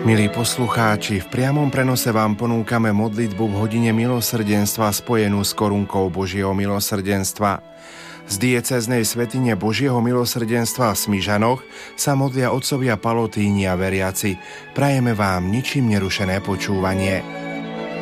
Milí poslucháči, v priamom prenose vám ponúkame modlitbu v hodine milosrdenstva spojenú s korunkou Božieho milosrdenstva. Z diecéznej svätyne Božieho milosrdenstva v Smižanoch sa modlia otcovia Palotíni a veriaci. Prajeme vám ničím nerušené počúvanie.